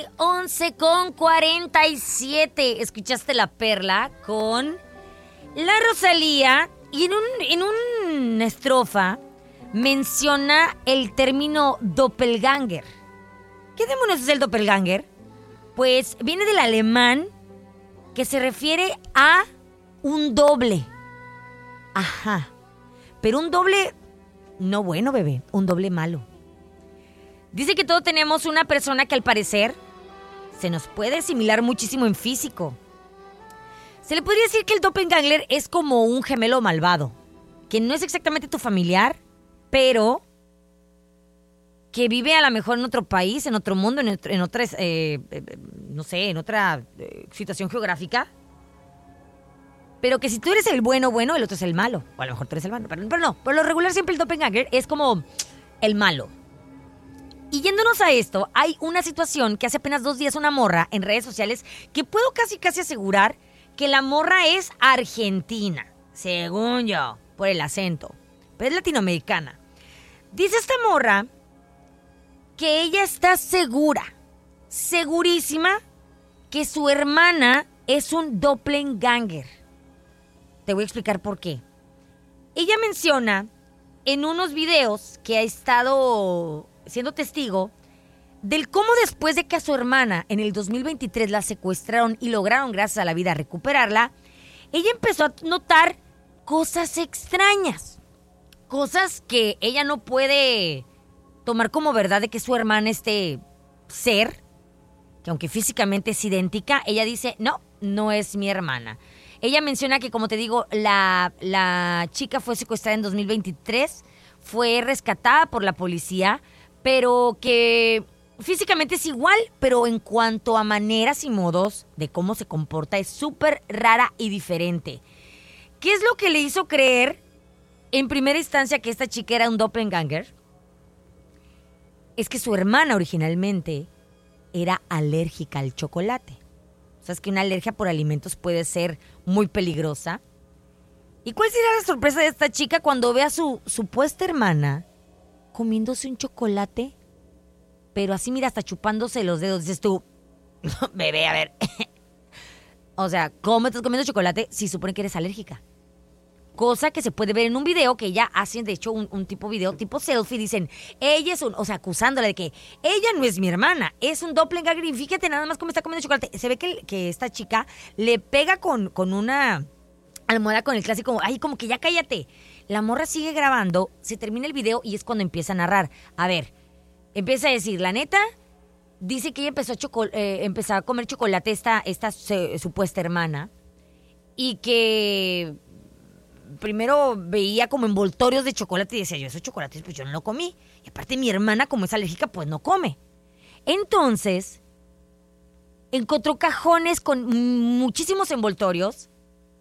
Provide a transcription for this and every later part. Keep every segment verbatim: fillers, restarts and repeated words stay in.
once con cuarenta y siete. Escuchaste La Perla con la Rosalía y en, un, en una estrofa menciona el término doppelganger. ¿Qué demonios es el doppelganger? Pues viene del alemán que se refiere a un doble. Ajá. Pero un doble no bueno, bebé, un doble malo. Dice que todos tenemos una persona que al parecer se nos puede asimilar muchísimo en físico. Se le podría decir que el doppelganger es como un gemelo malvado, que no es exactamente tu familiar, pero que vive a lo mejor en otro país, en otro mundo, en, otro, en otra, eh, no sé, en otra eh, situación geográfica. Pero que si tú eres el bueno, bueno, el otro es el malo. O a lo mejor tú eres el malo, pero, pero no. Por lo regular siempre el doppelganger es como el malo. Y yéndonos a esto, hay una situación que hace apenas dos días una morra en redes sociales que puedo casi casi asegurar que la morra es argentina, según yo, por el acento. Pero es latinoamericana. Dice esta morra que ella está segura, segurísima, que su hermana es un doppelganger. Te voy a explicar por qué. Ella menciona en unos videos que ha estado siendo testigo del cómo después de que a su hermana en el dos mil veintitrés la secuestraron y lograron gracias a la vida recuperarla, ella empezó a notar cosas extrañas, cosas que ella no puede tomar como verdad de que su hermana, este ser, que aunque físicamente es idéntica, ella dice, no, no es mi hermana. Ella menciona que, como te digo, la, la chica fue secuestrada en dos mil veintitrés, fue rescatada por la policía, pero que físicamente es igual, pero en cuanto a maneras y modos de cómo se comporta es súper rara y diferente. ¿Qué es lo que le hizo creer en primera instancia que esta chica era un doppelganger? Es que su hermana originalmente era alérgica al chocolate. ¿Sabes que una alergia por alimentos puede ser muy peligrosa? ¿Y cuál será la sorpresa de esta chica cuando ve a su supuesta hermana comiéndose un chocolate? Pero así, mira, hasta chupándose los dedos. Dices tú, bebé, a ver. O sea, ¿cómo estás comiendo chocolate si supone que eres alérgica? Cosa que se puede ver en un video que ella hace, de hecho, un, un tipo video, tipo selfie. Dicen, ella es un, o sea, acusándola de que ella no es mi hermana, es un doppelganger. Y fíjate nada más cómo está comiendo chocolate. Se ve que, que esta chica le pega con, con una almohada con el clásico, ay, como que ya cállate. La morra sigue grabando, se termina el video y es cuando empieza a narrar. A ver, empieza a decir, la neta, dice que ella empezó a, choco- eh, empezó a comer chocolate esta, esta se, supuesta hermana y que primero veía como envoltorios de chocolate y decía yo, esos chocolates pues yo no lo comí. Y aparte mi hermana, como es alérgica, pues no come. Entonces, encontró cajones con muchísimos envoltorios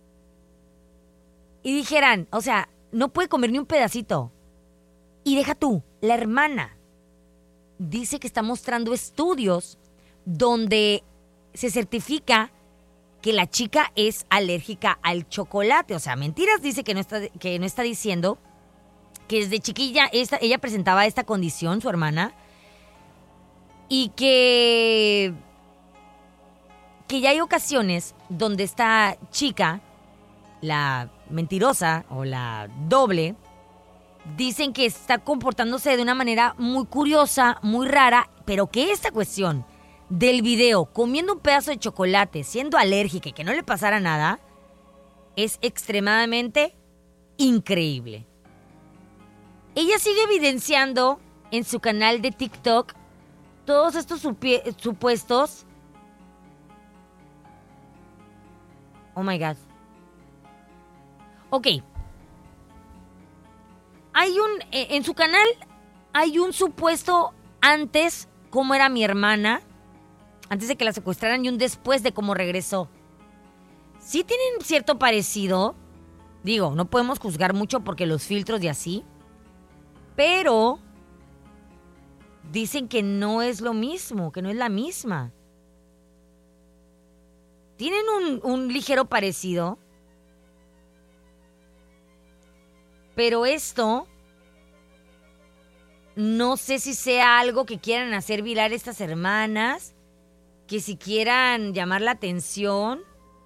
y dijeran, o sea, no puede comer ni un pedacito. Y deja tú, la hermana dice que está mostrando estudios donde se certifica que la chica es alérgica al chocolate. O sea, mentiras dice que no está, que no está diciendo que desde chiquilla esta, ella presentaba esta condición, su hermana, y que, que ya hay ocasiones donde esta chica, la mentirosa o la doble, dicen que está comportándose de una manera muy curiosa, muy rara, pero que esta cuestión del video, comiendo un pedazo de chocolate, siendo alérgica y que no le pasara nada, es extremadamente increíble. Ella sigue evidenciando en su canal de TikTok todos estos supie- supuestos... Oh my God. Ok. Hay un... En su canal hay un supuesto antes, cómo era mi hermana, antes de que la secuestraran, y un después de cómo regresó. Sí tienen cierto parecido. Digo, no podemos juzgar mucho porque los filtros y así. Pero dicen que no es lo mismo, que no es la misma. Tienen un, un ligero parecido. Pero esto, no sé si sea algo que quieran hacer viral estas hermanas. que si quieran llamar la atención,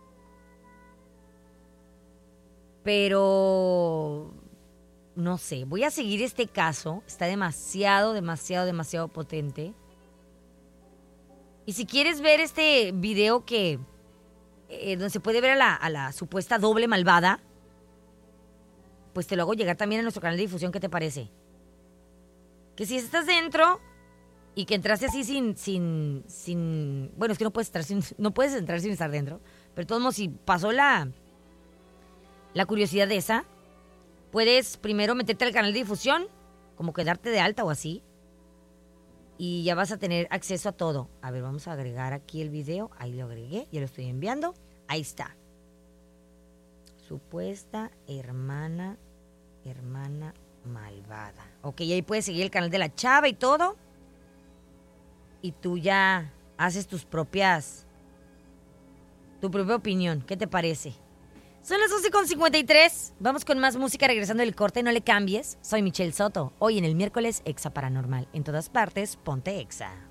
pero no sé, voy a seguir este caso, está demasiado, demasiado, demasiado potente. Y si quieres ver este video que, eh, donde se puede ver a la, a la supuesta doble malvada, pues te lo hago llegar también a nuestro canal de difusión, ¿qué te parece? Que si estás dentro y que entraste así sin, sin, sin, bueno, es que no puedes entrar sin, no puedes entrar sin estar dentro, pero de todos modos, si pasó la, la curiosidad de esa, puedes primero meterte al canal de difusión, como quedarte de alta o así, y ya vas a tener acceso a todo. A ver, vamos a agregar aquí el video, ahí lo agregué, ya lo estoy enviando, ahí está. Supuesta hermana, hermana malvada. Ok, ahí puedes seguir el canal de la chava y todo. Y tú ya haces tus propias, tu propia opinión. ¿Qué te parece? Son las once con cincuenta y tres. Vamos con más música regresando del corte. No le cambies. Soy Michelle Soto. Hoy en el miércoles Exa Paranormal. En todas partes, ponte Exa.